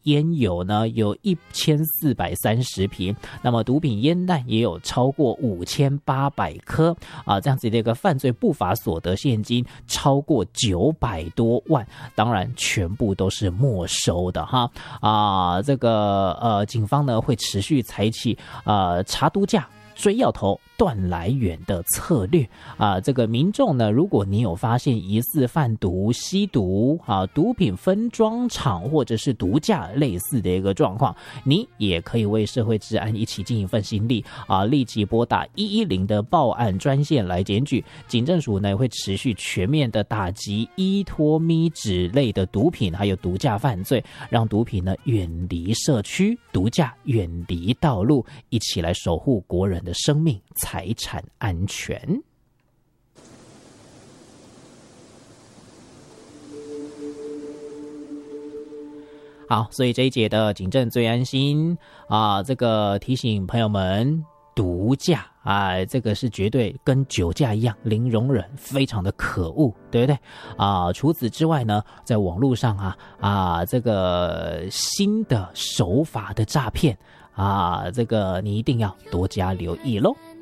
烟油呢有1430瓶，那么毒品烟弹也有超过5800颗啊，这样子的一个犯罪不法所得现金超过900多万，当然全部都是没收的哈啊，这个警方呢会持续采取查毒驾、追要头、断来源的策略啊，这个民众呢，如果你有发现疑似贩毒、吸毒啊、毒品分装厂或者是毒驾类似的一个状况，你也可以为社会治安一起尽一份心力啊，立即拨打110的报案专线来检举。警政署呢会持续全面的打击依托咪纸类的毒品，还有毒驾犯罪，让毒品呢远离社区，毒驾远离道路，一起来守护国人的生命财产安全。好，所以这一节的警政最安心啊，这个提醒朋友们，毒驾啊，这个是绝对跟酒驾一样零容忍，非常的可恶，对不对啊？除此之外呢，在网络上这个新的手法的诈骗啊，这个你一定要多加留意咯。